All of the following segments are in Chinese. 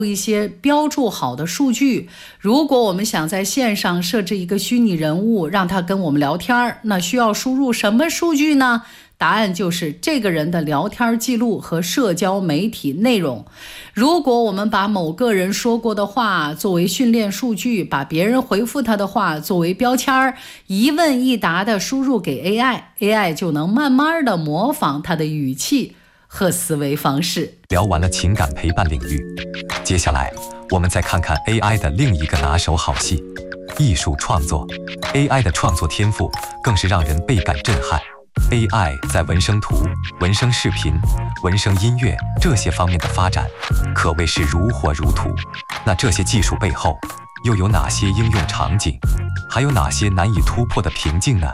一些标注好的数据。如果我们想在线上设置一个虚拟人物，让他跟我们聊天，那需要输入什么数据呢？答案就是这个人的聊天记录和社交媒体内容。如果我们把某个人说过的话作为训练数据，把别人回复他的话作为标签，一问一答的输入给 AI 就能慢慢的模仿他的语气和思维方式。 聊完了情感陪伴领域，接下来我们再看看 AI 的另一个拿手好戏——艺术创作。AI 的创作天赋更是让人倍感震撼。AI 在文声图、文声视频、文声音乐这些方面的发展可谓是如火如荼。那这些技术背后又有哪些应用场景，还有哪些难以突破的瓶颈呢？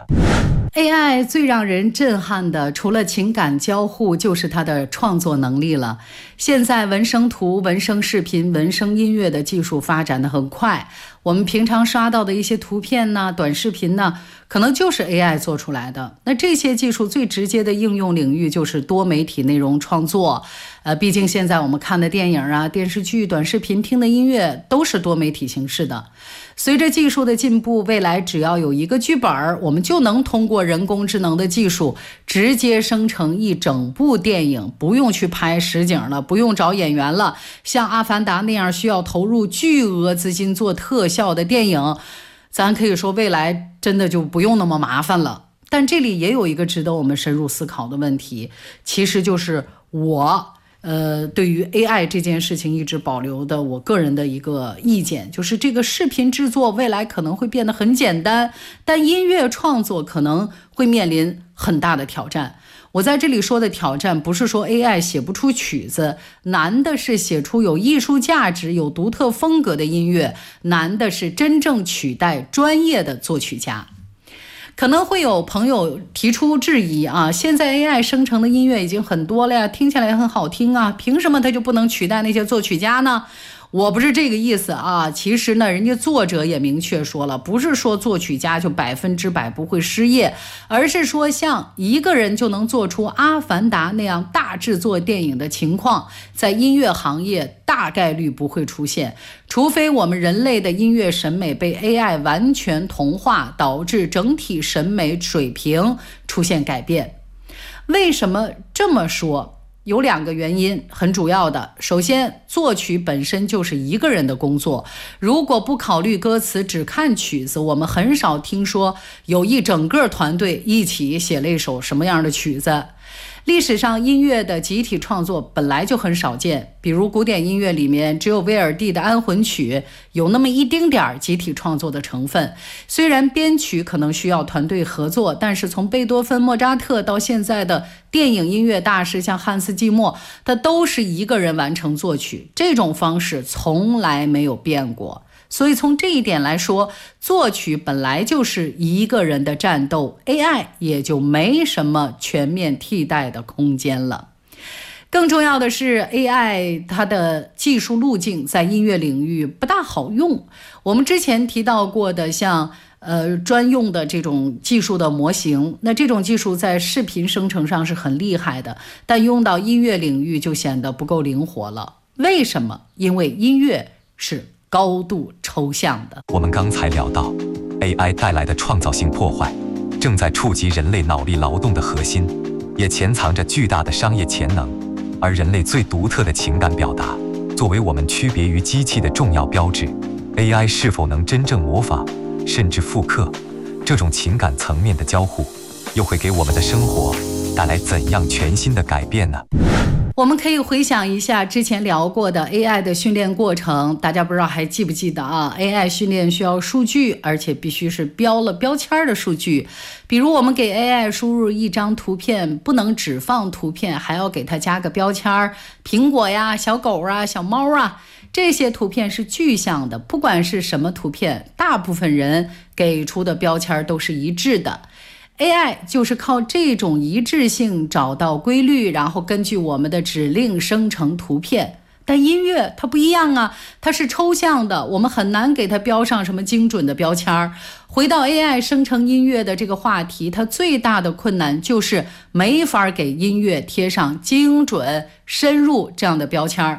AI 最让人震撼的，除了情感交互，就是它的创作能力了。现在文声图、文声视频、文声音乐的技术发展得很快，我们平常刷到的一些图片呢、短视频呢，可能就是 AI 做出来的。那这些技术最直接的应用领域就是多媒体内容创作。毕竟现在我们看的电影啊、电视剧、短视频、听的音乐都是多媒体形式的。随着技术的进步，未来只要有一个剧本，我们就能通过人工智能的技术直接生成一整部电影，不用去拍实景了，不用找演员了。像《阿凡达》那样需要投入巨额资金做特效的电影，咱可以说未来真的就不用那么麻烦了。但这里也有一个值得我们深入思考的问题，其实就是对于 AI 这件事情一直保留的我个人的一个意见，就是这个视频制作未来可能会变得很简单，但音乐创作可能会面临很大的挑战。我在这里说的挑战，不是说 AI 写不出曲子，难的是写出有艺术价值、有独特风格的音乐，难的是真正取代专业的作曲家。可能会有朋友提出质疑啊，现在 AI 生成的音乐已经很多了呀，听起来很好听啊，凭什么它就不能取代那些作曲家呢？我不是这个意思啊，其实呢，人家作者也明确说了，不是说作曲家就100%不会失业，而是说像一个人就能做出《阿凡达》那样大制作电影的情况，在音乐行业大概率不会出现，除非我们人类的音乐审美被 AI 完全同化，导致整体审美水平出现改变。为什么这么说？有2个原因，很主要的。首先，作曲本身就是一个人的工作，如果不考虑歌词，只看曲子，我们很少听说有一整个团队一起写了一首什么样的曲子。历史上音乐的集体创作本来就很少见，比如古典音乐里面只有威尔第的安魂曲有那么一丁点集体创作的成分。虽然编曲可能需要团队合作，但是从贝多芬、莫扎特到现在的电影音乐大师像汉斯季默，他都是一个人完成作曲，这种方式从来没有变过。所以从这一点来说，作曲本来就是一个人的战斗， AI 也就没什么全面替代的空间了。更重要的是 AI 它的技术路径在音乐领域不大好用。我们之前提到过的像专用的这种技术的模型，那这种技术在视频生成上是很厉害的，但用到音乐领域就显得不够灵活了。为什么？因为音乐是高度抽象的。 我们刚才聊到 AI 带来的创造性破坏正在触及人类脑力劳动的核心，也潜藏着巨大的商业潜能。而人类最独特的情感表达，作为我们区别于机器的重要标志， AI 是否能真正模仿甚至复刻这种情感层面的交互，又会给我们的生活带来怎样全新的改变呢？ 我们可以回想一下之前聊过的 AI 的训练过程，大家不知道还记不记得啊？ AI 训练需要数据，而且必须是标了标签的数据。比如我们给 AI 输入一张图片，不能只放图片，还要给它加个标签，苹果呀、小狗啊、小猫啊，这些图片是具象的，不管是什么图片，大部分人给出的标签都是一致的。AI 就是靠这种一致性找到规律，然后根据我们的指令生成图片。但音乐它不一样啊，它是抽象的，我们很难给它标上什么精准的标签。回到 AI 生成音乐的这个话题，它最大的困难就是没法给音乐贴上精准、深入这样的标签。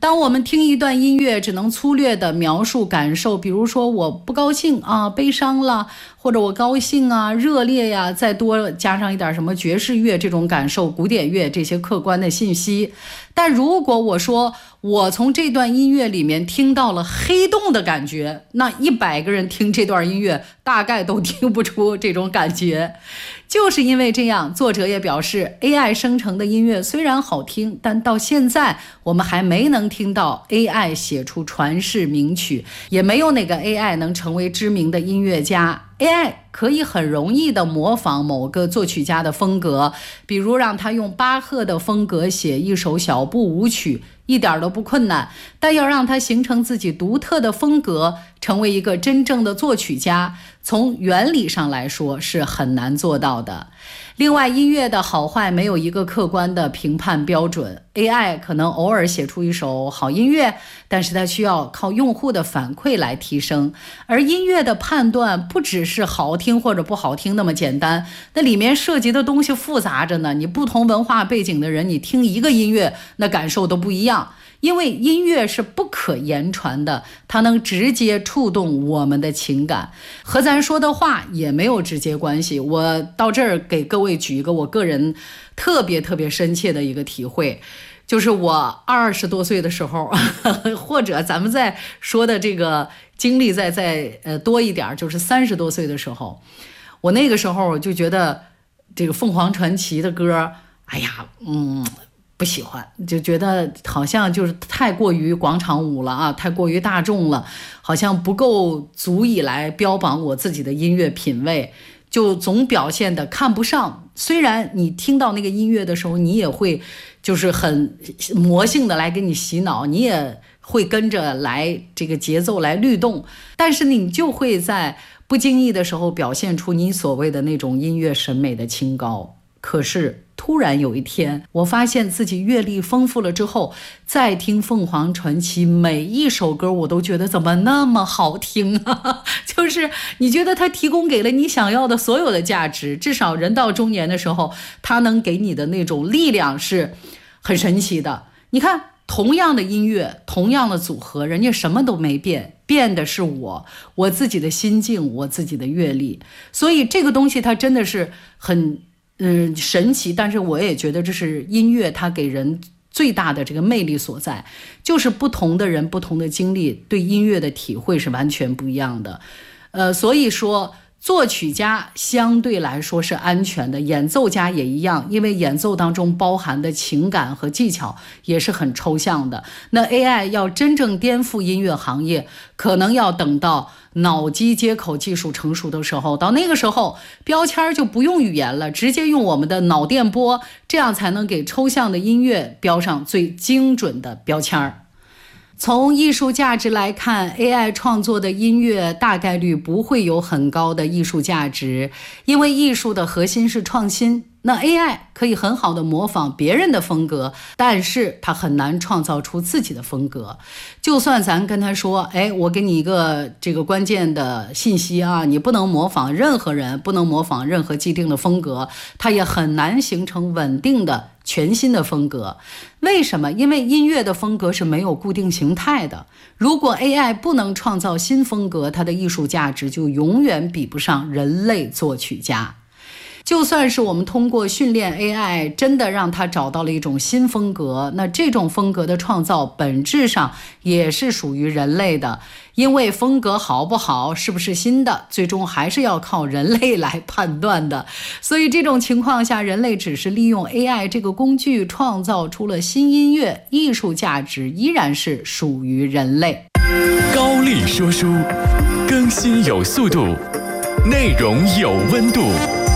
当我们听一段音乐，只能粗略地描述感受，比如说我不高兴啊，悲伤了，或者我高兴啊，热烈呀，再多加上一点什么爵士乐这种感受，古典乐这些客观的信息。但如果我说我从这段音乐里面听到了黑洞的感觉，那100个人听这段音乐大概都听不出这种感觉。就是因为这样，作者也表示 AI 生成的音乐虽然好听，但到现在我们还没能听到 AI 写出传世名曲，也没有哪个 AI 能成为知名的音乐家。AI 可以很容易地模仿某个作曲家的风格，比如让他用巴赫的风格写一首小步舞曲，一点都不困难。但要让他形成自己独特的风格，成为一个真正的作曲家，从原理上来说是很难做到的。另外，音乐的好坏没有一个客观的评判标准， AI 可能偶尔写出一首好音乐，但是它需要靠用户的反馈来提升。而音乐的判断不只是好听或者不好听那么简单，那里面涉及的东西复杂着呢。你不同文化背景的人，你听一个音乐，那感受都不一样。因为音乐是不可言传的，它能直接触动我们的情感，和咱说的话也没有直接关系。我到这儿给各位举一个我个人特别深切的一个体会，就是我20多岁的时候，或者咱们在说的这个经历再多一点，就是30多岁的时候，我那个时候就觉得这个凤凰传奇的歌，哎呀，不喜欢，就觉得好像就是太过于广场舞了啊，太过于大众了，好像不够足以来标榜我自己的音乐品味，就总表现的看不上。虽然你听到那个音乐的时候，你也会就是很魔性的来给你洗脑，你也会跟着来这个节奏来律动，但是你就会在不经意的时候表现出你所谓的那种音乐审美的清高。可是突然有一天，我发现自己阅历丰富了之后，再听凤凰传奇，每一首歌我都觉得怎么那么好听啊，就是你觉得它提供给了你想要的所有的价值，至少人到中年的时候，它能给你的那种力量是很神奇的。你看，同样的音乐，同样的组合，人家什么都没变，变的是我自己的心境，我自己的阅历。所以这个东西它真的是很神奇，但是我也觉得这是音乐它给人最大的这个魅力所在，就是不同的人不同的经历对音乐的体会是完全不一样的。所以说作曲家相对来说是安全的，演奏家也一样，因为演奏当中包含的情感和技巧也是很抽象的。那 AI 要真正颠覆音乐行业，可能要等到脑机接口技术成熟的时候，到那个时候标签就不用语言了，直接用我们的脑电波，这样才能给抽象的音乐标上最精准的标签。从艺术价值来看， AI 创作的音乐大概率不会有很高的艺术价值，因为艺术的核心是创新。那 AI 可以很好的模仿别人的风格，但是它很难创造出自己的风格。就算咱跟他说，我给你一个这个关键的信息啊，你不能模仿任何人，不能模仿任何既定的风格，它也很难形成稳定的全新的风格。为什么？因为音乐的风格是没有固定形态的。如果 AI 不能创造新风格，它的艺术价值就永远比不上人类作曲家。就算是我们通过训练 AI 真的让它找到了一种新风格，那这种风格的创造本质上也是属于人类的，因为风格好不好，是不是新的，最终还是要靠人类来判断的。所以这种情况下，人类只是利用 AI 这个工具创造出了新音乐，艺术价值依然是属于人类。 高力说书，更新有速度，内容有温度。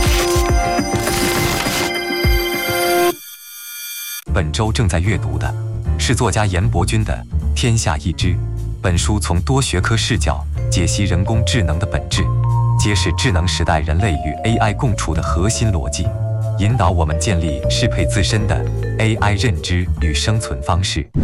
本周正在阅读的是作家严伯钧的《天下一知》。本书从多学科视角解析人工智能的本质，揭示智能时代人类与 AI 共处的核心逻辑，引导我们建立适配自身的 AI 认知与生存方式。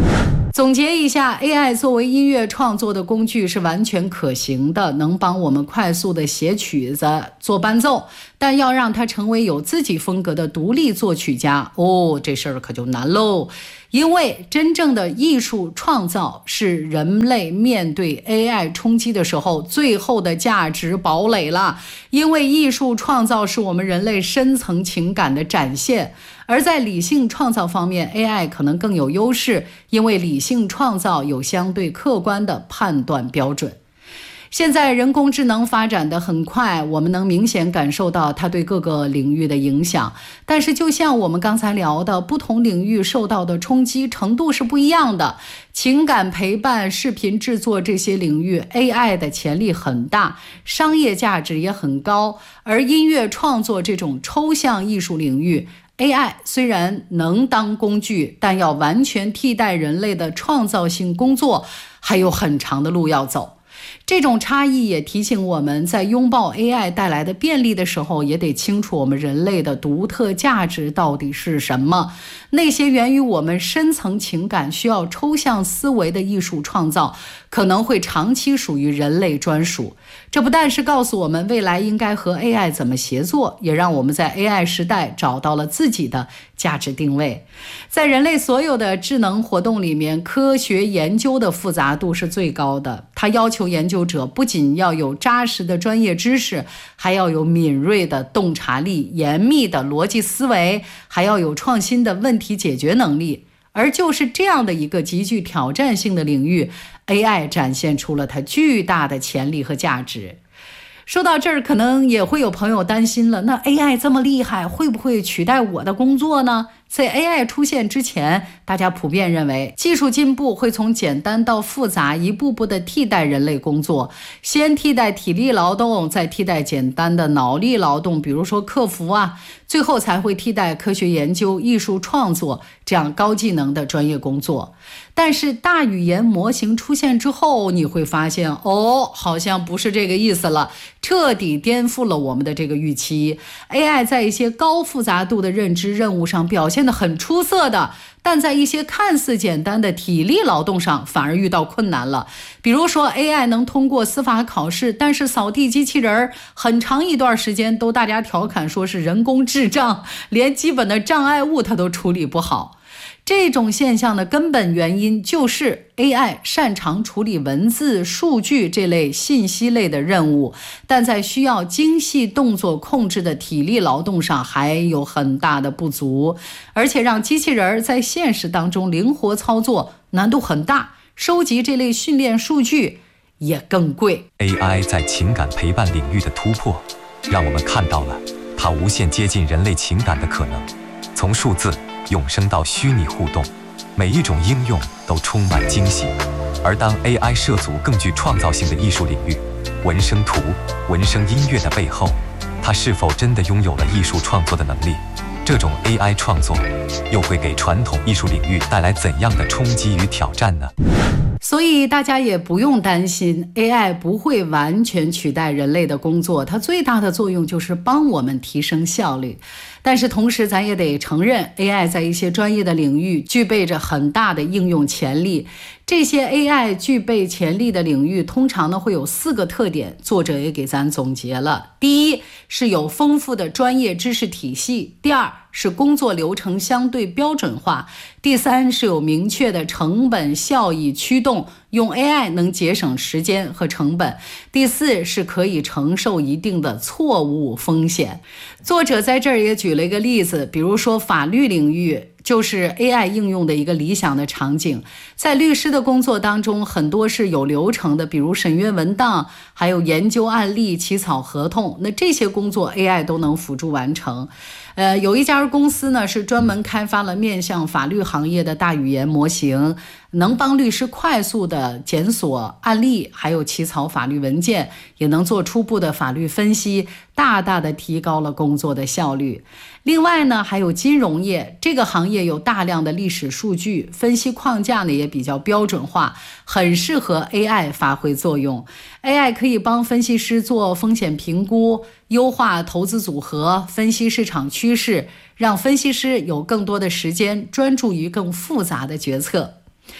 总结一下， AI 作为音乐创作的工具是完全可行的，能帮我们快速的写曲子、做伴奏，但要让它成为有自己风格的独立作曲家，这事儿可就难喽。因为真正的艺术创造是人类面对 AI 冲击的时候最后的价值堡垒了。因为艺术创造是我们人类深层情感的展现，而在理性创造方面 AI 可能更有优势，因为理性创造有相对客观的判断标准。现在人工智能发展得很快，我们能明显感受到它对各个领域的影响。但是就像我们刚才聊的，不同领域受到的冲击程度是不一样的。情感陪伴、视频制作这些领域 AI 的潜力很大，商业价值也很高。而音乐创作这种抽象艺术领域， AI 虽然能当工具，但要完全替代人类的创造性工作，还有很长的路要走。这种差异也提醒我们，在拥抱 AI 带来的便利的时候，也得清楚我们人类的独特价值到底是什么。那些源于我们深层情感、需要抽象思维的艺术创造，可能会长期属于人类专属。这不但是告诉我们未来应该和 AI 怎么协作，也让我们在 AI 时代找到了自己的价值定位。在人类所有的智能活动里面，科学研究的复杂度是最高的。它要求研究者不仅要有扎实的专业知识，还要有敏锐的洞察力、严密的逻辑思维，还要有创新的问题解决能力。而就是这样的一个极具挑战性的领域， AI 展现出了它巨大的潜力和价值。说到这儿，可能也会有朋友担心了，那 AI 这么厉害，会不会取代我的工作呢？在 AI 出现之前，大家普遍认为技术进步会从简单到复杂，一步步的替代人类工作，先替代体力劳动，再替代简单的脑力劳动，比如说客服啊，最后才会替代科学研究、艺术创作这样高技能的专业工作。但是大语言模型出现之后，你会发现好像不是这个意思了，彻底颠覆了我们的这个预期。 AI 在一些高复杂度的认知任务上表现得很出色的，但在一些看似简单的体力劳动上反而遇到困难了。比如说 AI 能通过司法考试，但是扫地机器人很长一段时间都大家调侃说是人工智障，连基本的障碍物它都处理不好。这种现象的根本原因就是 AI 擅长处理文字、数据这类信息类的任务，但在需要精细动作控制的体力劳动上还有很大的不足，而且让机器人在现实当中灵活操作难度很大，收集这类训练数据也更贵。 AI 在情感陪伴领域的突破，让我们看到了它无限接近人类情感的可能。从数字永生到虚拟互动，每一种应用都充满惊喜。而当 AI 涉足更具创造性的艺术领域，纹声图、纹声音乐的背后，它是否真的拥有了艺术创作的能力？这种 AI 创作又会给传统艺术领域带来怎样的冲击与挑战呢？ 所以大家也不用担心 AI 不会完全取代人类的工作，它最大的作用就是帮我们提升效率。但是同时咱也得承认， AI 在一些专业的领域具备着很大的应用潜力。这些 AI 具备潜力的领域通常呢会有4个特点，作者也给咱总结了。第一是有丰富的专业知识体系，第二是工作流程相对标准化，第三是有明确的成本效益驱动，用 AI 能节省时间和成本，第四是可以承受一定的错误风险。作者在这儿也举了一个例子，比如说法律领域就是 AI 应用的一个理想的场景。在律师的工作当中，很多是有流程的，比如审阅文档，还有研究案例、起草合同，那这些工作 AI 都能辅助完成。有一家公司呢是专门开发了面向法律行业的大语言模型，能帮律师快速的检索案例，还有起草法律文件，也能做初步的法律分析，大大的提高了工作的效率。另外呢，还有金融业，这个行业有大量的历史数据，分析框架呢也比较标准化，很适合 AI 发挥作用。AI 可以帮分析师做风险评估，优化投资组合，分析市场趋势，让分析师有更多的时间专注于更复杂的决策。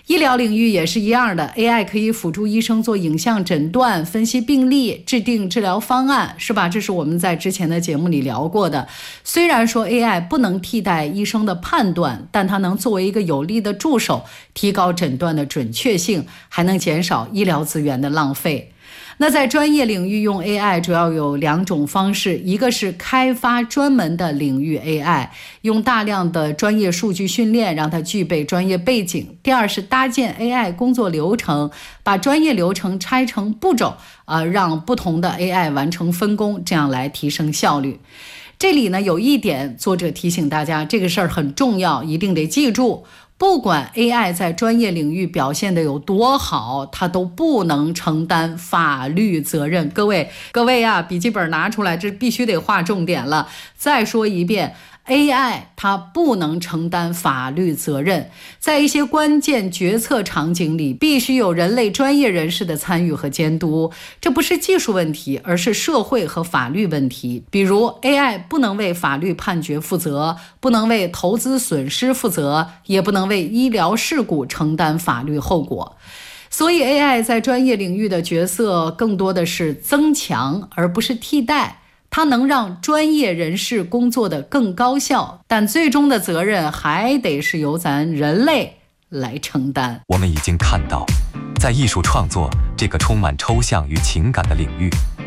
医疗领域也是一样的 ，AI 可以辅助医生做影像诊断、分析病例、制定治疗方案，是吧？这是我们在之前的节目里聊过的。虽然说 AI 不能替代医生的判断，但它能作为一个有力的助手，提高诊断的准确性，还能减少医疗资源的浪费。那在专业领域用 AI 主要有2种方式，一个是开发专门的领域 AI， 用大量的专业数据训练，让它具备专业背景；第二是搭建 AI 工作流程，把专业流程拆成步骤，让不同的 AI 完成分工，这样来提升效率。这里呢有一点，作者提醒大家，这个事儿很重要，一定得记住。不管 AI 在专业领域表现得有多好，它都不能承担法律责任。各位啊，笔记本拿出来，这必须得划重点了。再说一遍，AI 它不能承担法律责任，在一些关键决策场景里，必须有人类专业人士的参与和监督。这不是技术问题，而是社会和法律问题。比如 AI 不能为法律判决负责，不能为投资损失负责，也不能为医疗事故承担法律后果。所以 AI 在专业领域的角色更多的是增强，而不是替代。它能让专业人士工作得更高效，但最终的责任还得是由咱人类来承担。 我们已经看到，在艺术创作这个充满抽象与情感的领域，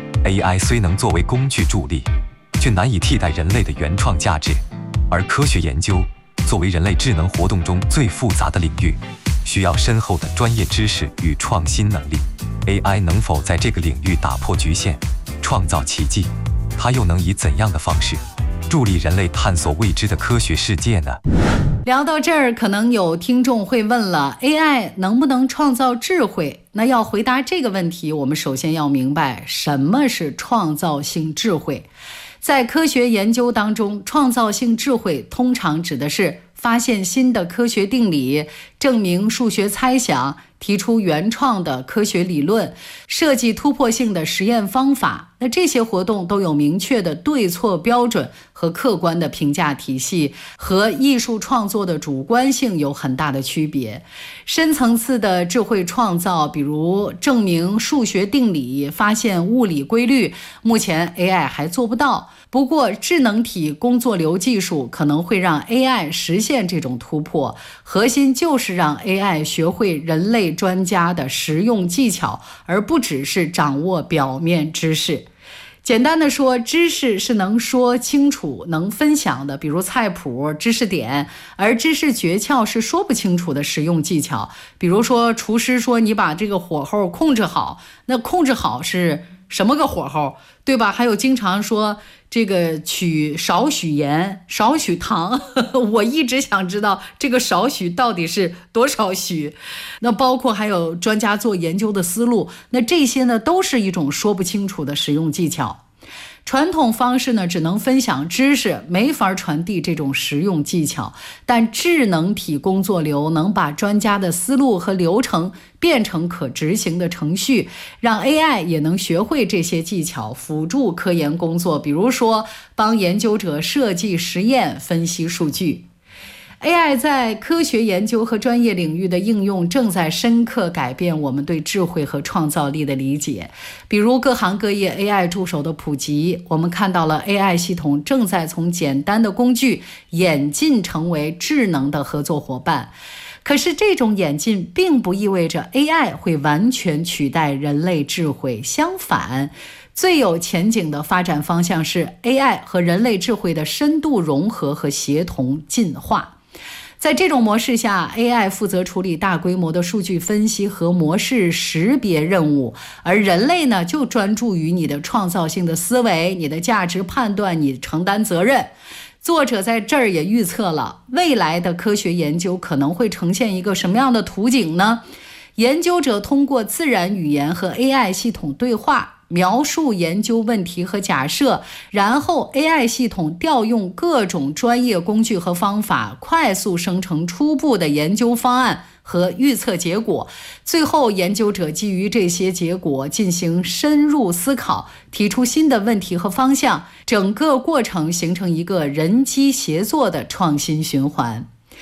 AI 虽能作为工具助力，却难以替代人类的原创价值。而科学研究作为人类智能活动中最复杂的领域，需要深厚的专业知识与创新能力。AI 能否在这个领域打破局限，创造奇迹？它又能以怎样的方式助力人类探索未知的科学世界呢？ 聊到这儿，可能有听众会问了， AI 能不能创造智慧？那要回答这个问题，我们首先要明白什么是创造性智慧。在科学研究当中，创造性智慧通常指的是发现新的科学定理，证明数学猜想，提出原创的科学理论，设计突破性的实验方法。那这些活动都有明确的对错标准和客观的评价体系，和艺术创作的主观性有很大的区别。深层次的智慧创造，比如证明数学定理，发现物理规律，目前 AI 还做不到。不过智能体工作流技术可能会让 AI 实现这种突破，核心就是让 AI 学会人类专家的实用技巧，而不只是掌握表面知识。简单的说，知识是能说清楚、能分享的，比如菜谱、知识点；而知识诀窍是说不清楚的实用技巧，比如说厨师说你把这个火候控制好，那控制好是什么个火候，对吧？还有经常说这个少许盐少许糖我一直想知道这个少许到底是多少许。那包括还有专家做研究的思路，那这些呢都是一种说不清楚的实用技巧。传统方式呢只能分享知识，没法传递这种实用技巧，但智能体工作流能把专家的思路和流程变成可执行的程序，让 AI 也能学会这些技巧，辅助科研工作，比如说帮研究者设计实验、分析数据。AI 在科学研究和专业领域的应用正在深刻改变我们对智慧和创造力的理解。比如各行各业 AI 助手的普及，我们看到了 AI 系统正在从简单的工具演进成为智能的合作伙伴。可是这种演进并不意味着 AI 会完全取代人类智慧，相反，最有前景的发展方向是 AI 和人类智慧的深度融合和协同进化。在这种模式下， AI 负责处理大规模的数据分析和模式识别任务，而人类呢，就专注于你的创造性的思维、你的价值判断、你承担责任。作者在这儿也预测了未来的科学研究可能会呈现一个什么样的图景呢？研究者通过自然语言和 AI 系统对话，描述研究问题和假设，然后 AI 系统调用各种专业工具和方法，快速生成初步的研究方案和预测结果。最后，研究者基于这些结果进行深入思考，提出新的问题和方向，整个过程形成一个人机协作的创新循环。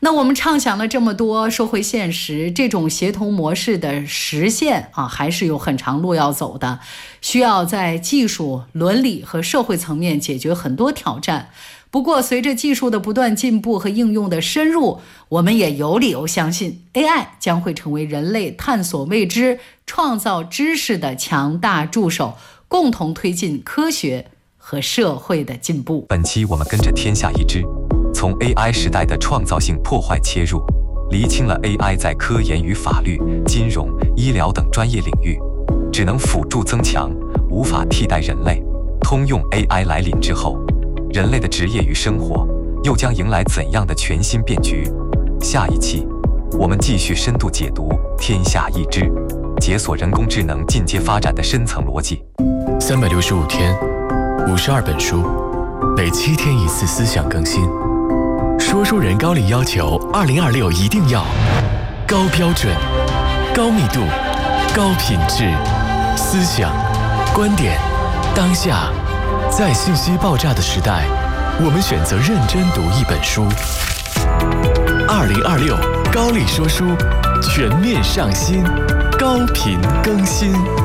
那我们畅想了这么多，说回现实，这种协同模式的实现还是有很长路要走的，需要在技术、伦理和社会层面解决很多挑战。不过随着技术的不断进步和应用的深入，我们也有理由相信 AI 将会成为人类探索未知、创造知识的强大助手，共同推进科学和社会的进步。 本期我们跟着天下一知，从 AI 时代的创造性破坏切入，厘清了 AI 在科研与法律、金融、医疗等专业领域只能辅助增强，无法替代人类。通用 AI 来临之后，人类的职业与生活又将迎来怎样的全新变局？下一期我们继续深度解读天下一知，解锁人工智能进阶发展的深层逻辑。 365天，52本书，每7天1次思想更新。说书人高力要求2026一定要高标准、高密度、高品质，思想、观点，当下，在信息爆炸的时代，我们选择认真读一本书。2026高力说书全面上新，高频更新。